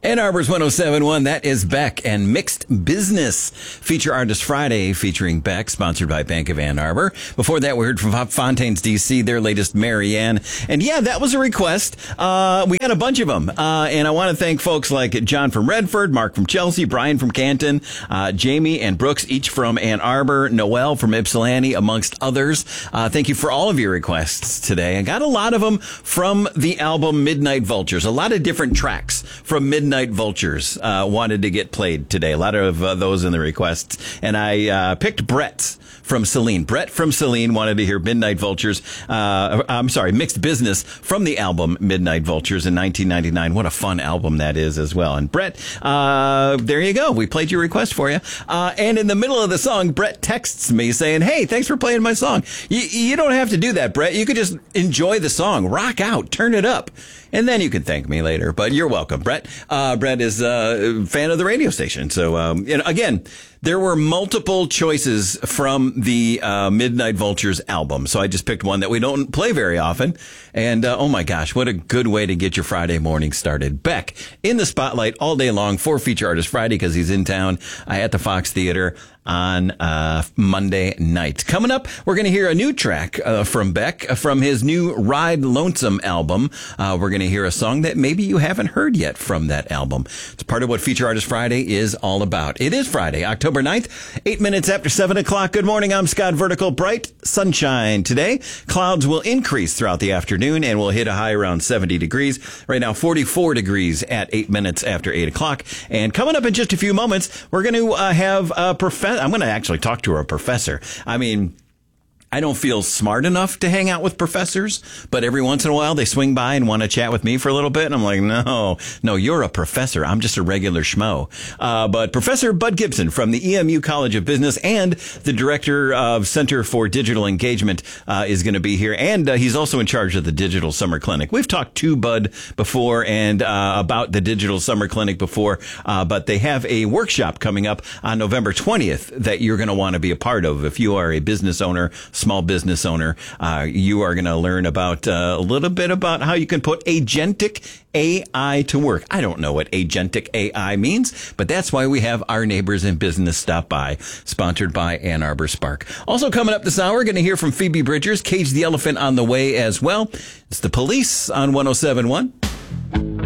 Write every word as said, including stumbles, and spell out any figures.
Ann Arbor's one oh seven point one, that is Beck and Mixed Business. Feature Artist Friday featuring Beck, sponsored by Bank of Ann Arbor. Before that, we heard from Fontaines D C, their latest Marianne. And yeah, that was a request. Uh, we got a bunch of them. Uh, and I want to thank folks like John from Redford, Mark from Chelsea, Brian from Canton, uh, Jamie and Brooks, each from Ann Arbor, Noel from Ypsilanti, amongst others. Uh, thank you for all of your requests today. I got a lot of them from the album Midnight Vultures. A lot of different tracks from Midnight Vultures uh, wanted to get played today. A lot of uh, those in the requests. And I uh, picked Brett's from Celine. Brett from Celine wanted to hear Midnight Vultures. Uh, I'm sorry, Mixed Business from the album Midnight Vultures in nineteen ninety-nine. What a fun album that is as well. And Brett, uh, there you go. We played your request for you. Uh, and in the middle of the song, Brett texts me saying, hey, thanks for playing my song. You, you don't have to do that, Brett. You could just enjoy the song. Rock out. Turn it up. And then you can thank me later. But you're welcome, Brett. Uh, Brett is a fan of the radio station. So, um, you know, again, there were multiple choices from the uh, Midnight Vultures album. So I just picked one that we don't play very often. And, uh, oh my gosh, what a good way to get your Friday morning started. Beck in the spotlight all day long for Feature Artist Friday because he's in town uh, at the Fox Theater on uh Monday night. Coming up, we're going to hear a new track uh, from Beck uh, from his new Ride Lonesome album. Uh, we're going to hear a song that maybe you haven't heard yet from that album. It's part of what Feature Artist Friday is all about. It is Friday, October ninth, eight minutes after seven o'clock. Good morning. I'm Scott Vertical. Bright sunshine today. Clouds will increase throughout the afternoon and will hit a high around seventy degrees. Right now, forty-four degrees at eight minutes after eight o'clock. And coming up in just a few moments, we're going to uh, have a professor. I'm going to actually talk to a professor. I mean, I don't feel smart enough to hang out with professors, but every once in a while they swing by and want to chat with me for a little bit. And I'm like, no, no, you're a professor. I'm just a regular schmo. Uh, but Professor Bud Gibson from the E M U College of Business and the director of Center for Digital Engagement uh, is going to be here. And uh, he's also in charge of the Digital Summer Clinic. We've talked to Bud before and uh, about the Digital Summer Clinic before, uh, but they have a workshop coming up on November twentieth that you're going to want to be a part of. If you are a business owner, small business owner, uh, you are going to learn about uh, a little bit about how you can put agentic A I to work. I don't know what agentic A I means, but that's why we have our neighbors in business stop by, sponsored by Ann Arbor Spark. Also coming up this hour, we're going to hear from Phoebe Bridgers, Cage the Elephant on the way as well. It's the Police on one oh seven point one.